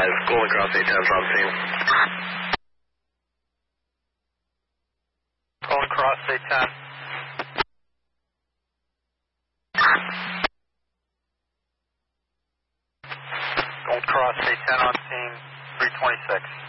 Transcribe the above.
Golden Cross 810 on scene. Golden Cross 810. Golden Cross 810 on scene, 326.